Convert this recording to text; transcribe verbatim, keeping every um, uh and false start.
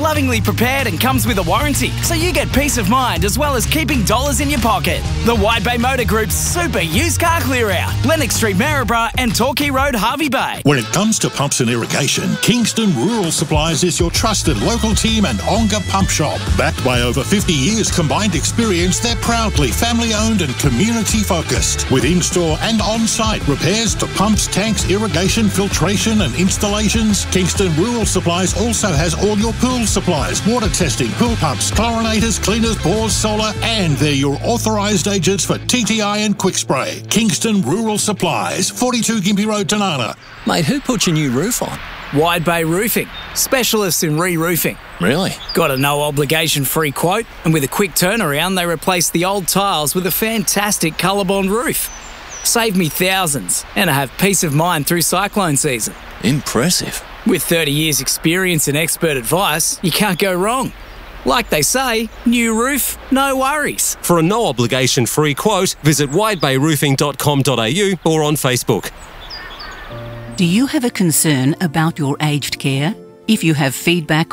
Lovingly prepared and comes with a warranty, so you get peace of mind as well as keeping dollars in your pocket. The Wide Bay Motor Group's Super Used Car Clear Out. Lennox Street, Maryborough and Torquay Road, Harvey Bay. When it comes to pumps and irrigation, Kingston Rural Supplies is your trusted local team and Onga pump shop. Backed by over fifty years combined experience, they're proudly family-owned and community-focused. With in-store and on-site repairs to pumps, tanks, irrigation, filtration and installations, Kingston Rural Supplies also has all your pool supplies, water testing, pool pumps, chlorinators, cleaners, bores, solar, and they're your authorised agents for T T I and Quick Spray. Kingston Rural Supplies, forty-two Gympie Road, Tanana. Mate, who put your new roof on? Wide Bay Roofing, specialists in re-roofing. Really? Got a no-obligation free quote, and with a quick turnaround, they replace the old tiles with a fantastic ColourBond roof. Save me thousands, and I have peace of mind through cyclone season. Impressive. With thirty years experience and expert advice, you can't go wrong. Like they say, new roof, no worries. For a no-obligation free quote, visit wide bay roofing dot com dot a u or on Facebook. Do you have a concern about your aged care? If you have feedback